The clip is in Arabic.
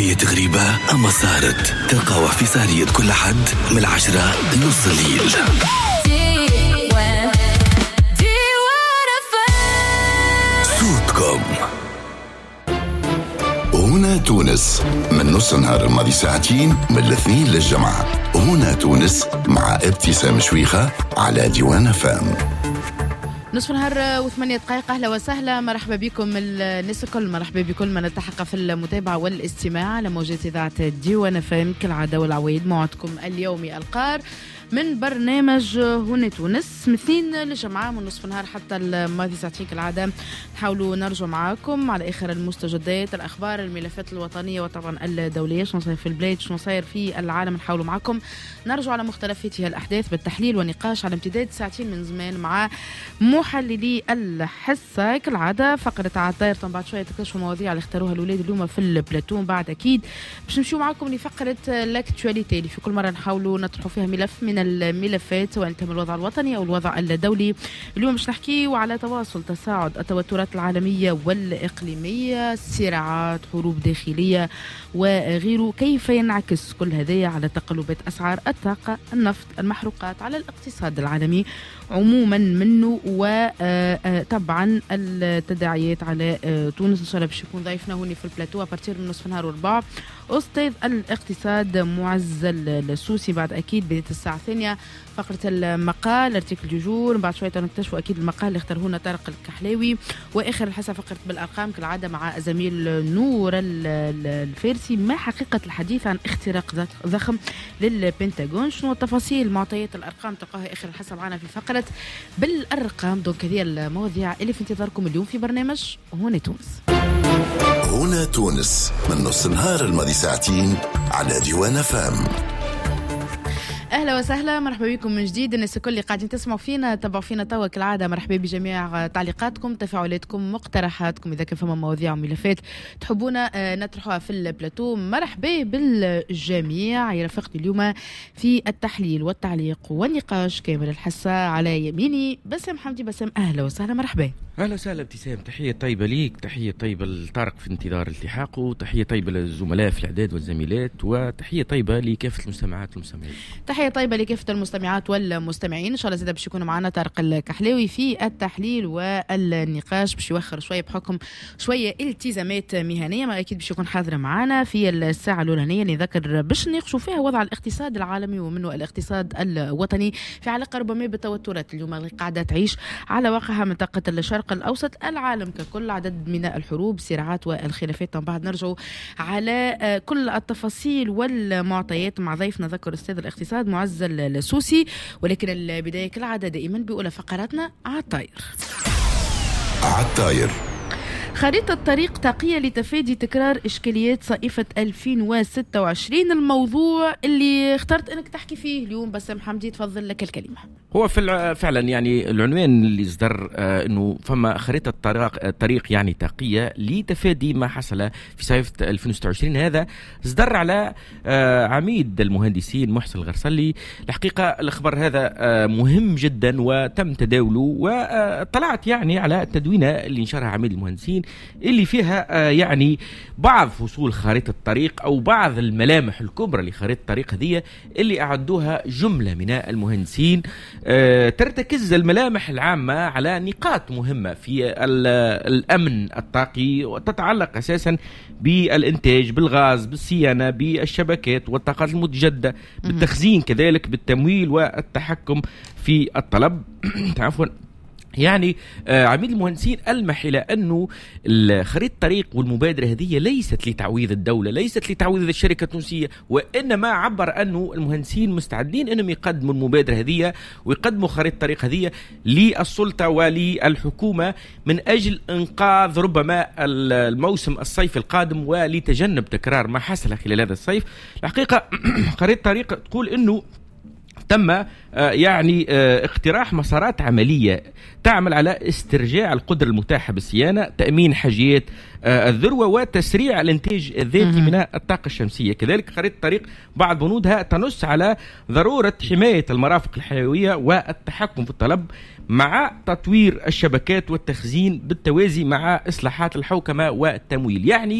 حكاية غريبة أما صارت تلقاوها في سهرية كل حد من 10 لنص الليل. صوتكم هنا تونس من نص النهار الماضي ساعتين من الاثنين للجمعة. هنا تونس مع ابتسام شويخة على ديوان فام. نصف نهار و8 دقائق. أهلا وسهلا، مرحبا بكم الناس الكل، مرحبا بكل من التحق في المتابعة والاستماع على موجات إذاعة ديوان فام كالعادة والعوايد. موعدكم اليومي القار من برنامج هنا تونس من اثنين للجمعة من نصف النهار حتى الماضي ساعتين كالعادة. نحاولوا نرجع معاكم على آخر المستجدات، الأخبار، الملفات الوطنية وطبعا الدولية، شنو صاير في البلاد، شنو صاير في العالم. نحاولوا معاكم نرجع على مختلفاتها الأحداث بالتحليل والنقاش على امتداد ساعتين من زمان مع محللي الحصة كالعادة. فقرة عطاير بعد شوية تكتشفوا مواضيع اللي اختاروها الأولاد اليوم في البلاتون. بعد أكيد باش نمشيو معاكم لفقرة لاكتواليتي اللي في كل مرة نحاولوا نطرحوا فيها ملف من الملفات سواء كان الوضع الوطني أو الوضع الدولي. اليوم باش نحكيو على تواصل تصاعد التوترات العالمية والإقليمية، صراعات، حروب داخلية وغيره. كيف ينعكس كل هذا على تقلبات أسعار الطاقة، النفط، المحروقات، على الاقتصاد العالمي عموما منه، وطبعا التداعيات على تونس. إن شاء الله باش يكون ضيفنا هوني في البلاتو أبارتير من نصف نهار وربع أستاذ الاقتصاد معز السوسي. بعد أكيد بداية الساعة الثانية فقرة المقال ارتيكل دو جور. بعد شوية نكتشفوا أكيد المقال اللي اختاره لنا طارق الكحلاوي. وآخر الحصة فقرة بالأرقام كالعادة مع زميل نور الفارسي. ما حقيقة الحديث عن اختراق ضخم للبنتاغون؟ شنو التفاصيل، معطيات الأرقام تلقاها آخر الحصة معنا في فقرة بالأرقام. دونك هذه المواضيع اللي في انتظاركم اليوم في برنامج هنا تونس. هنا تونس من نص النهار الماضي ساعتين على ديوان فام. اهلا وسهلا، مرحبا بكم من جديد الناس الكل اللي قاعدين تسمعوا فينا تابعوا فينا توا كالعاده. مرحبا بجميع تعليقاتكم، تفاعلاتكم، مقترحاتكم. اذا كان فما مواضيع وملفات تحبونا نطرحوها في البلاتو مرحبا بالجميع. يرافقني اليوم في التحليل والتعليق والنقاش كامل الحصه على يميني بسام حمدي. بسام اهلا وسهلا، مرحبا. اهلا وسهلا ابتسام، تحيه طيبه ليك، تحيه طيبه لطارق في انتظار التحاقه، تحيه طيبه للزملاء في الاعداد والزميلات، وتحيه طيبه لكافه المستمعات والمستمعين. تحيه طيبه لكافه المستمعات والمستمعين. ان شاء الله زاد باش يكون معنا طارق الكحلاوي في التحليل والنقاش، باش يوخر شويه بحكم شويه التزامات مهنيه، ما اكيد باش يكون حاضر معنا في الساعه الاولانيه نذكر باش نناقشوا فيها وضع الاقتصاد العالمي ومنه الاقتصاد الوطني في علاقه ربما بالتوترات اليوم اللي قاعده تعيش على واقعها منطقه الشرق الاوسط، العالم ككل، عدد من الحروب، الصراعات والخلافات. بعد نرجعوا على كل التفاصيل والمعطيات مع ضيفنا ذكر استاذ الاقتصاد معز السوسي. ولكن البدايه كالعاده دائما بأولى فقراتنا عالطاير. خريطة طريق طاقية لتفادي تكرار إشكاليات صائفة 2026، الموضوع اللي اخترت أنك تحكي فيه اليوم. بسام حمدي تفضل لك الكلمة. هو فعلا يعني العنوان اللي صدر أنه فما خريطة طريق يعني طاقية لتفادي ما حصل في صيفة 2026. هذا صدر على عميد المهندسين محسن الغرسلي. الحقيقة الخبر هذا مهم جدا وتم تداوله، وطلعت يعني على التدوينة اللي نشرها عميد المهندسين اللي فيها يعني بعض فصول خريطة الطريق أو بعض الملامح الكبرى لخريطة الطريق هذه اللي أعدوها جملة من المهندسين. ترتكز الملامح العامة على نقاط مهمة في الأمن الطاقي، وتتعلق أساسا بالإنتاج، بالغاز، بالصيانة، بالشبكات والطاقات المتجددة، بالتخزين، كذلك بالتمويل والتحكم في الطلب. عفوا. يعني عميد المهندسين ألمح إلى أنه خريطة الطريق والمبادرة هذه ليست لتعويض الدولة، ليست لتعويض الشركة التونسية، وإنما عبر أنه المهندسين مستعدين أنهم يقدموا المبادرة هذه ويقدموا خريطة الطريق هذه للسلطة وللحكومة من أجل إنقاذ ربما الموسم الصيفي القادم ولتجنب تكرار ما حصل خلال هذا الصيف. الحقيقة خريطة الطريق تقول أنه تم يعني اقتراح مسارات عملية تعمل على استرجاع القدرة المتاحة بالصيانة، تأمين حاجيات الذروة، وتسريع الانتاج الذاتي من الطاقة الشمسية. كذلك خريطة الطريق بعض بنودها تنص على ضرورة حماية المرافق الحيوية والتحكم في الطلب مع تطوير الشبكات والتخزين بالتوازي مع إصلاحات الحوكمة والتمويل. يعني